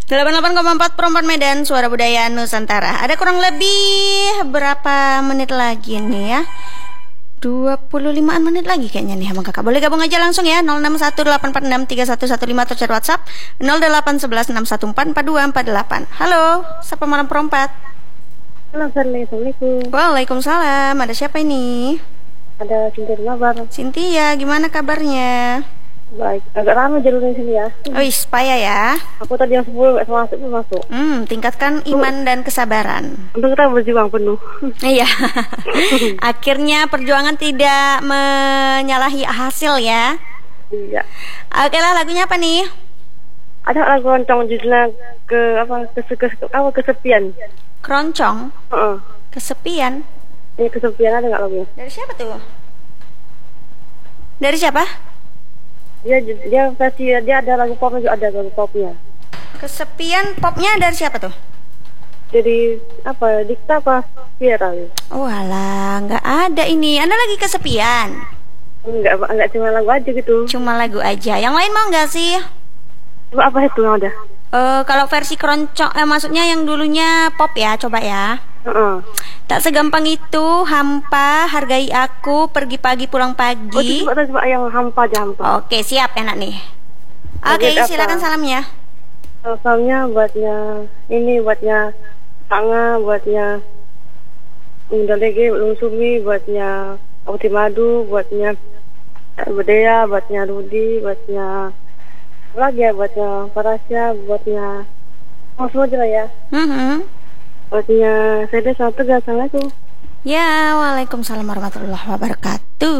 88,4 Perempuan Medan, Suara Budaya Nusantara. Ada kurang lebih berapa menit lagi nih ya? 25-an menit lagi kayaknya nih Abang Kakak. Boleh gabung aja langsung ya, 0618463115 atau chat WhatsApp 081161444248. Halo, Sapa Malam Perempat. Halo, Assalamualaikum. Waalaikumsalam. Ada siapa ini? Ada Cynthia Mabar. Cynthia, gimana kabarnya? Baik, agak ramai jalurnya sini ya. Wis, payah ya. Aku tadi yang 10 masuk. Tingkatkan iman dan kesabaran. Untuk kita berjuang penuh. Iya. Akhirnya perjuangan tidak menyalahi hasil ya. Iya. Oke lah, lagunya apa nih? Ada lagu Keroncong judulnya kesepian. Keroncong? Kesepian? Ini kesepian, ada nggak lagunya? Dari siapa tuh? Dari siapa? Dia versi dia ada lagu popnya juga, ada lagu popnya. Kesepian popnya dari siapa tuh? Jadi apa? Dikta apa? Viral. Oh alah, nggak ada ini. Anda lagi kesepian? Enggak cuma lagu aja gitu. Cuma lagu aja. Yang lain mau nggak sih? Coba apa itu yang ada? Kalau versi keroncong, maksudnya yang dulunya pop ya, coba ya. Tak segampang itu, hampa, hargai aku, pergi pagi pulang pagi. Coba yang hampa aja, hampa. Oke, siap, enak nih. Oke, silakan salamnya. Salamnya buatnya Tanga, buatnya Undalege, Sumi, buatnya Auti Madu, buatnya Budaya, buatnya Rudi, buatnya lagi ya, buatnya Farasya, buatnya semua aja lah ya. Buatnya saya sama Tegas. Assalamualaikum. Ya, waalaikumsalam warahmatullahi wabarakatuh.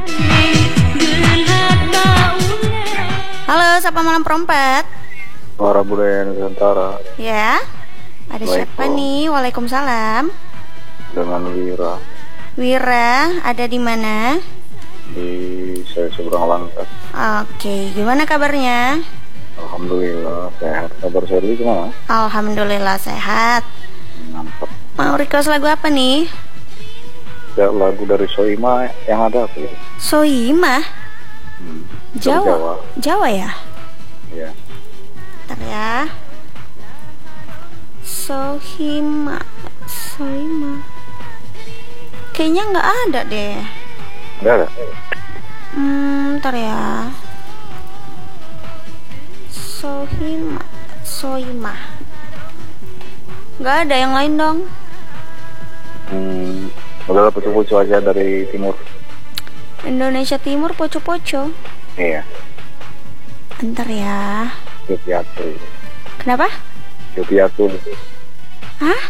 Halo, Sapa Malam Perempat. Suara Budaya Nusantara. Ya, ada siapa nih? Waalaikumsalam. Dengan Wira. Wira, ada di mana? Di saya seberang Langkat. Oke, gimana kabarnya? Alhamdulillah sehat. Kabar Sherly gimana? Alhamdulillah sehat. Mantap. Mau request lagu apa nih? Ya, lagu dari Soima yang ada apa ya? Soima? Jawa ya? Iya. Bentar ya. Soima. Kayaknya nggak ada deh. Nggak ada? Bentar ya. Soima. Nggak ada, yang lain dong. Udah pucu-pucu aja dari timur. Indonesia Timur, poco-poco. Iya. Bentar ya. Yopiatul. Kenapa? Yopiatul. Hah?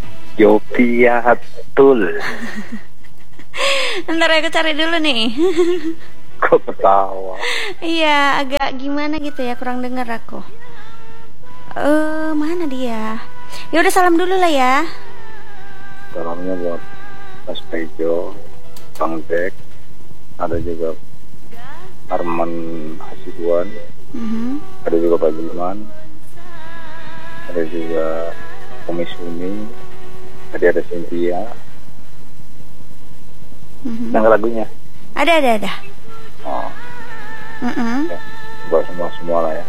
Yopiatul. Bentar ya, aku cari dulu nih. Kok ketawa? Iya, agak gimana gitu ya, kurang dengar aku. Mana dia? Ya udah, salam dulu lah ya. Salamnya buat Mas Pejo, Bang Dek, ada juga Arman Hasibuan, ada juga Pak Jiman, ada juga Umi Sumi, tadi ada Cynthia. Tanggal lagunya? Ada. Oh. Ya, buat semua lah ya.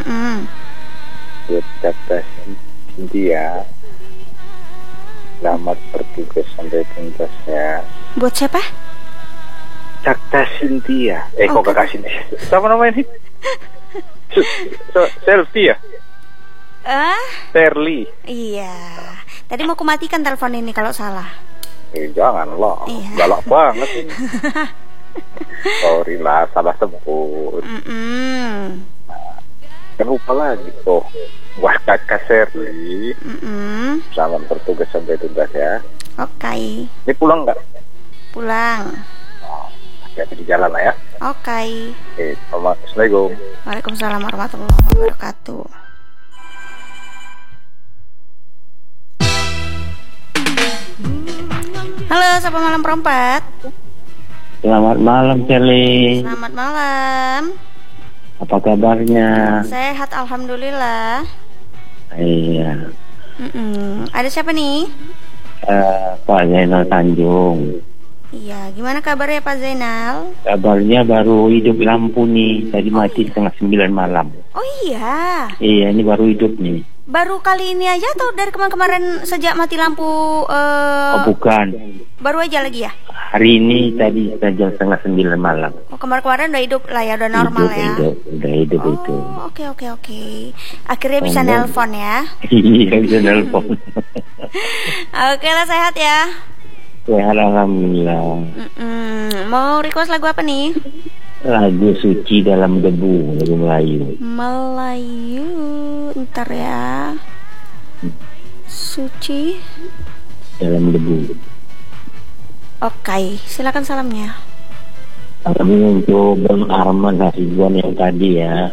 Buat kata Cynthia, selamat bertugas sampai tuntas ya. Buat siapa? Cakta Cynthia. Kok kakak Cynthia? Siapa namanya ini? Selfie ya? Sherly. Iya. Tadi mau kumatikan telepon ini kalau salah. Janganlah. Iya. Galak banget ini. Sorry lah, salah sebut. Kan lupa lagi tuh. Wah, kakak Sherly. Selamat bertugas sampai tuntas ya. Oke. Ini pulang nggak? Pulang. Hati-hati di jalan lah ya. Oke. Assalamualaikum. Waalaikumsalam warahmatullahi wabarakatuh. Halo, Sapa Malam Perempat. Selamat malam, Sherly. Selamat malam. Apa kabarnya? Sehat, alhamdulillah. Iya. Ada siapa nih? Pak Zainal Tanjung. Iya, gimana kabarnya Pak Zainal? Kabarnya baru hidup lampu nih. Tadi mati setengah 9 malam. Oh iya. Iya, ini baru hidup nih. Baru kali ini aja atau dari kemarin sejak mati lampu? Oh bukan. Baru aja lagi ya? Hari ini tadi jam setengah 9 malam. Oh, kemarin udah hidup lah ya, udah normal Udah hidup itu. Oh, oke. Akhirnya bisa nelpon ya? Iya, bisa nelpon. Oke lah, sehat ya? Ya, alhamdulillah. Mau request lagu apa nih? Lagu Suci Dalam Debu, lagu Melayu. Ntar ya. Suci Dalam Debu. Oke, silakan salamnya. Kami untuk Bang Arman Hasibuan yang tadi ya.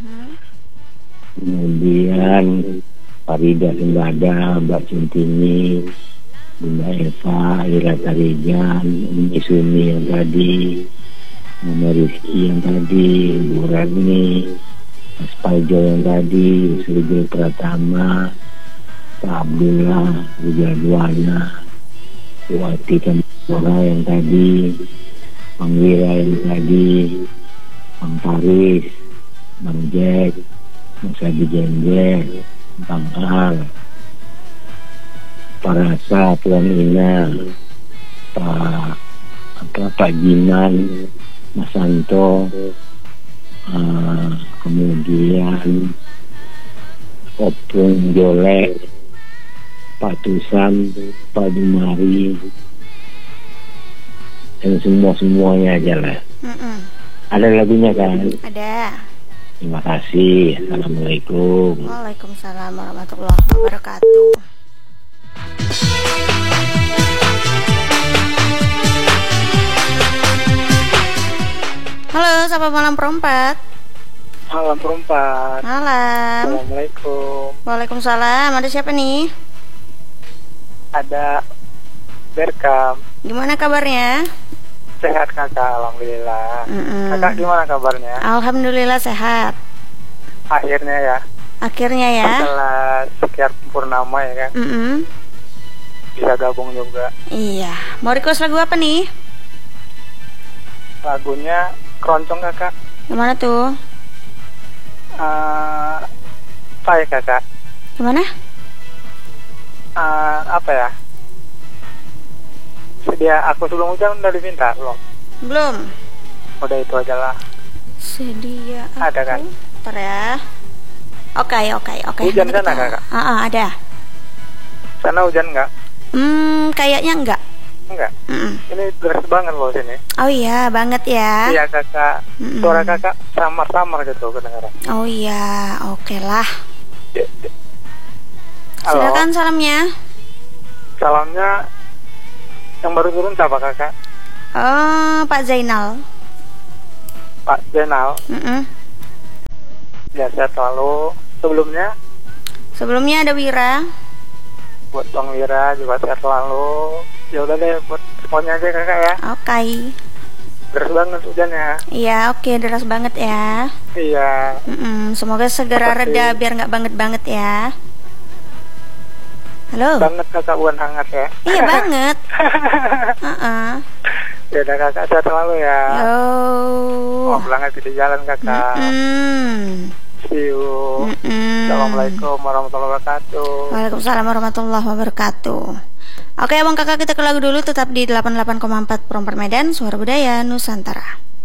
Kemudian Farida Sembada, Mbak Cintini, Bunda Eva, Ira Tarijan, Umi Sumi yang tadi, Mama Rizky yang tadi, Bu Ragni, Mas Paljo yang tadi, Surjul Pratama, Pak Abdullah, Bu Jadwana, Bu Ati Kamora yang tadi, Bang Wira yang tadi, Bang Paris, Bang Jack, Mas Adi Jengger, Bang Al, Pak Rasa, Tuan Ina, Pak Jinan, Mas Santo, kemudian Opung Jolek, Pak Tusan, Pak Dumari, dan semuanya aja lah. Ada lagunya kan? Ada. Terima kasih. Assalamualaikum. Waalaikumsalam warahmatullahi wabarakatuh. Halo, sapa malam perempat. Malam perempat. Malam. Assalamualaikum. Waalaikumsalam. Ada siapa nih? Ada Berkam. Gimana kabarnya? Sehat kakak, alhamdulillah. Kakak gimana kabarnya? Alhamdulillah sehat. Akhirnya ya. Akhirnya ya. Setelah sekian purnama ya kan. Bisa gabung juga. Iya. Mau request lagu apa nih? Lagunya Keroncong kakak. Gimana tuh? Apa ya kakak? Gimana? Apa ya? Sedia aku sebelum hujan udah diminta belum? Belum. Udah itu aja lah. Sedia aku. Ada kan? Ntar ya. Oke. Hujan sana kakak? Ada. Sana hujan nggak? Kayaknya enggak. Enggak. Ini deras banget loh sini. Oh iya, banget ya. Iya kakak. Suara kakak samar-samar gitu kedengaran. Oh iya, oke lah. Halo. Silakan salamnya. Salamnya yang baru turun siapa kakak? Pak Zainal. Pak Zainal. Ya sehat selalu. Sebelumnya ada Wira. Buat Bang Wira juga sehat selalu. Ya udah deh, buat semuanya aja kakak ya. Oke. Deras banget hujannya. Iya, oke, deras banget ya. Iya. Semoga segera reda biar nggak banget ya. Halo. Banget kakak, bukan hangat ya. Iya banget. Ya udah kakak, sehat selalu ya. Yo. Oh, pulang hati di jalan kakak. See you. Assalamualaikum warahmatullahi wabarakatuh. Waalaikumsalam warahmatullahi wabarakatuh. Oke abang kakak, kita ke lagu dulu. Tetap di 88,4 Perempat Medan, Suara Budaya Nusantara.